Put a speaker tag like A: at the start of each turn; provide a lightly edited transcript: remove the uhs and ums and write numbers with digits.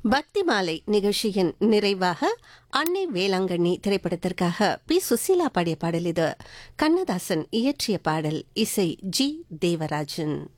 A: பக்தி மாலை நிகழ்ச்சியின் நிறைவாக அன்னை வேளாங்கண்ணி திரைப்படத்திற்காக பி சுசீலா பாடிய பாடல் இது. கண்ணதாசன் இயற்றிய பாடல், இசை ஜி தேவராஜன்.